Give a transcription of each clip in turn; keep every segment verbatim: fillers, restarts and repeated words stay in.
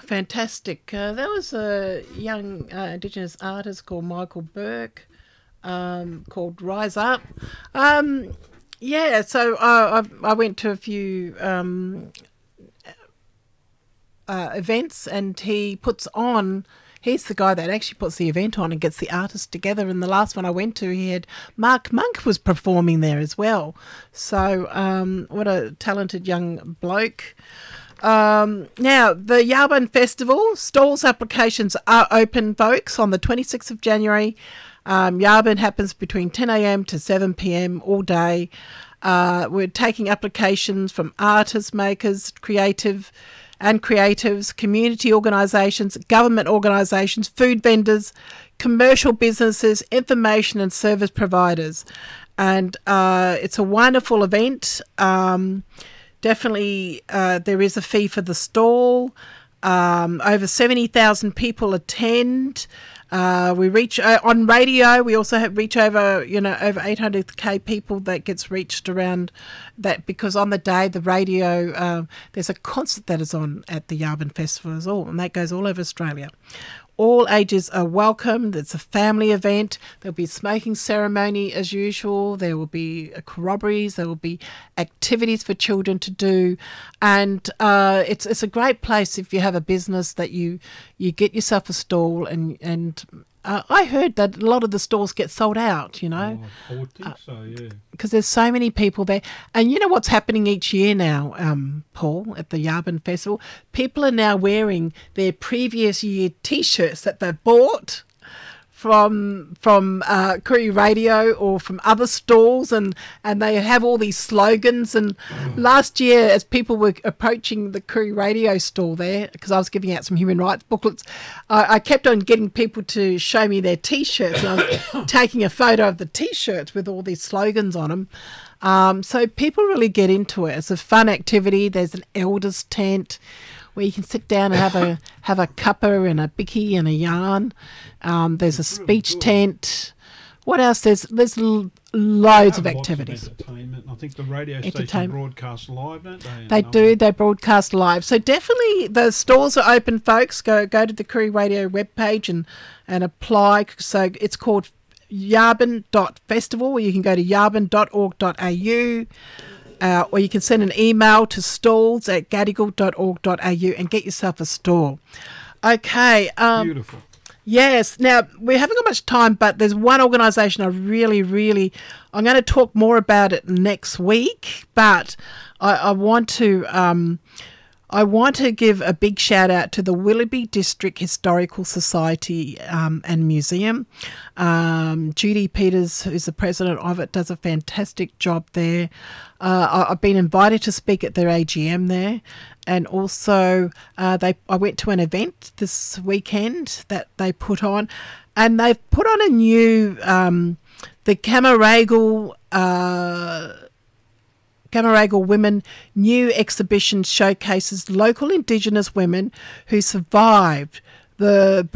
fantastic. Uh, there was a young uh, Indigenous artist called Michael Burke, um, called Rise Up. Um, yeah, so I, I, I went to a few um, uh, events, and he puts on. He's the guy that actually puts the event on and gets the artists together. And the last one I went to, he had Mark Monk was performing there as well. So um, what a talented young bloke. Um, now, the Yabun Festival, stalls applications are open, folks, on the twenty-sixth of January. Um, Yabun happens between ten a.m. to seven p.m. all day. Uh, we're taking applications from artists, makers, creative and creatives, community organisations, government organisations, food vendors, commercial businesses, information and service providers. And uh, it's a wonderful event. Um, definitely uh, there is a fee for the stall. Um, over seventy thousand people attend. Uh, we reach uh, on radio. We also have reach over, you know, over eight hundred k people that gets reached around that, because on the day the radio, uh, there's a concert that is on at the Yabun Festival as well, and that goes all over Australia. All ages are welcome. It's a family event. There'll be smoking ceremony as usual. There will be corroborees. There will be activities for children to do, and uh, it's it's a great place if you have a business that you you get yourself a stall, and and uh, I heard that a lot of the stalls get sold out. You know, oh, I would think uh, so. Yeah, because there's so many people there. And you know what's happening each year now, um, Paul, at the Yabun Festival? People are now wearing their previous year T-shirts that they bought from from uh, Koori Radio or from other stalls, and, and they have all these slogans. And last year, as people were approaching the Koori Radio stall there, because I was giving out some human rights booklets, I, I kept on getting people to show me their T-shirts, and I was taking a photo of the T-shirts with all these slogans on them. Um, so people really get into it. It's a fun activity. There's an elders tent where you can sit down and have a have a cuppa and a bicky and a yarn. Um, there's a speech tent. What else? There's there's l- loads of activities. Of entertainment. I think the radio station broadcast live, don't they? They do. They broadcast live. So definitely the stalls are open, folks. Go go to the Koori Radio webpage and and apply. So it's called yabun dot festival, or you can go to yabun dot org dot a u. Uh, or you can send an email to stalls at gadigal dot org dot a u and get yourself a stall. Okay. Um, Beautiful. Yes. Now, we haven't got much time, but there's one organisation I really, really... I'm going to talk more about it next week, but I, I want to... Um, I want to give a big shout out to the Willoughby District Historical Society um, and Museum. Um, Judy Peters, who's the president of it, does a fantastic job there. Uh, I, I've been invited to speak at their A G M there, and also uh, they. I went to an event this weekend that they put on, and they've put on a new um, the Camaragal. Uh, Camaragal Women new exhibition showcases local Indigenous women who survived the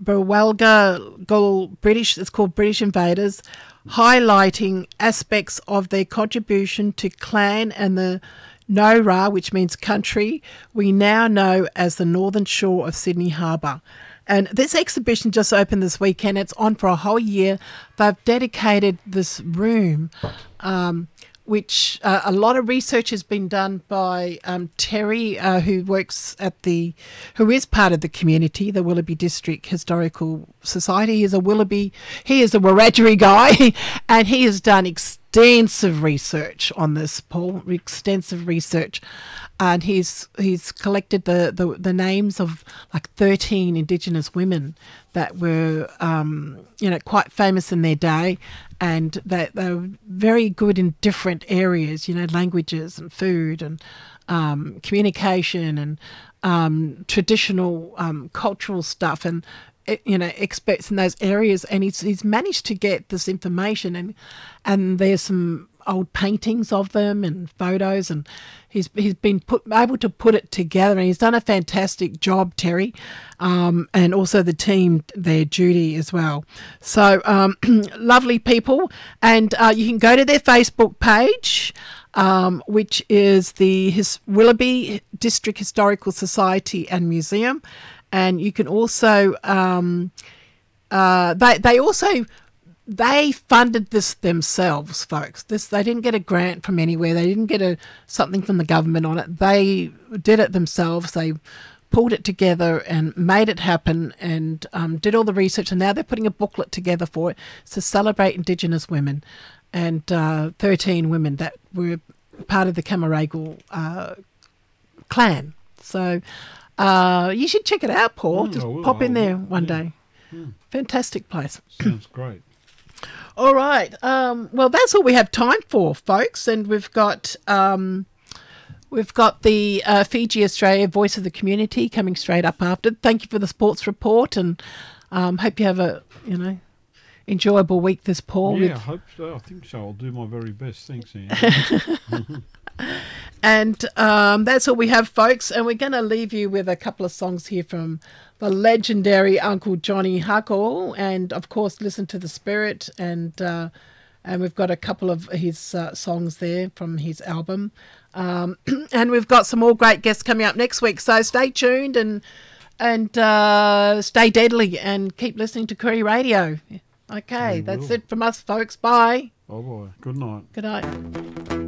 Berwalga British, it's called British Invaders, highlighting aspects of their contribution to clan and the Nowra, which means country, we now know as the Northern Shore of Sydney Harbour. And this exhibition just opened this weekend. It's on for a whole year. They've dedicated this room um, which uh, a lot of research has been done by um, Terry, uh, who works at the, who is part of the community, the Willoughby District Historical Society. He is a Willoughby, he is a Wiradjuri guy, and he has done extensive research on this, Paul, extensive research. And he's he's collected the, the, the names of like thirteen Indigenous women that were, um, you know, quite famous in their day, and that they, they were very good in different areas, you know, languages and food and um, communication and um, traditional um, cultural stuff, and you know, experts in those areas. And he's he's managed to get this information, and and there's some old paintings of them and photos, and he's he's been put able to put it together, and he's done a fantastic job, Terry, um, and also the team there, Judy, as well. So um, lovely people, and uh, you can go to their Facebook page, um, which is the His Willoughby District Historical Society and Museum. And you can also, um, uh, they, they also, they funded this themselves, folks. This, they didn't get a grant from anywhere. They didn't get a something from the government on it. They did it themselves. They pulled it together and made it happen, and um, did all the research. And now they're putting a booklet together for it to celebrate Indigenous women, and uh, thirteen women that were part of the Camaragal uh, clan. So uh, you should check it out, Paul. Mm, Just will, pop in will. there one Yeah. day. Mm. Fantastic place. Sounds great. All right. Um, well, that's all we have time for, folks. And we've got um, we've got the uh, Fiji Australia Voice of the Community coming straight up after. Thank you for the sports report, and um, hope you have a you know enjoyable week this, Paul. Yeah, I with- hope so. I think so. I'll do my very best. Thanks, Anne. And um, that's all we have, folks. And we're going to leave you with a couple of songs here from the legendary Uncle Johnny Huckle, and of course, Listen to the Spirit. And uh, and we've got a couple of his uh, songs there from his album. Um, and we've got some more great guests coming up next week. So stay tuned and and uh, stay deadly and keep listening to Koori Radio. Okay, We that's will. it from us, folks. Bye. Oh boy. Good night. Good night.